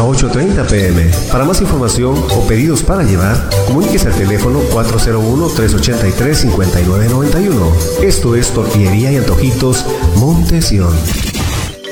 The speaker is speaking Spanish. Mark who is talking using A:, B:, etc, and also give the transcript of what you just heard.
A: a 8:30 p.m. Para más información o pedidos para llevar, comuníquese al teléfono 401-383-5991. Esto es Tortillería y Antojitos Montesión.